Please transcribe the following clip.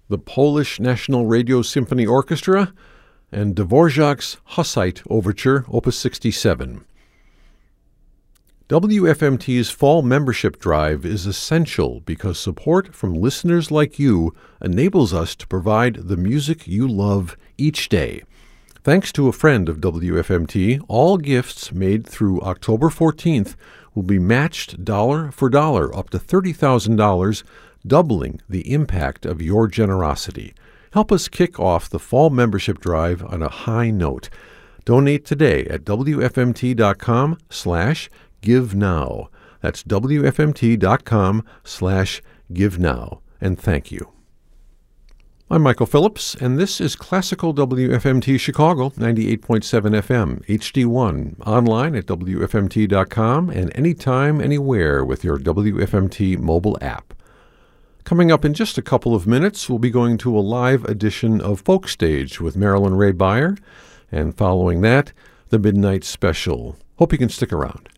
the Polish National Radio Symphony Orchestra, and Dvorak's Hussite Overture, Opus 67. WFMT's fall membership drive is essential because support from listeners like you enables us to provide the music you love each day. Thanks to a friend of WFMT, all gifts made through October 14th will be matched dollar for dollar up to $30,000, doubling the impact of your generosity. Help us kick off the fall membership drive on a high note. Donate today at WFMT.com/GiveNow. That's WFMT.com/GiveNow. And thank you. I'm Michael Phillips, and this is Classical WFMT Chicago, 98.7 FM, HD1, online at WFMT.com, and anytime, anywhere with your WFMT mobile app. Coming up in just a couple of minutes, we'll be going to a live edition of Folk Stage with Marilyn Ray Beyer, and following that, the Midnight Special. Hope you can stick around.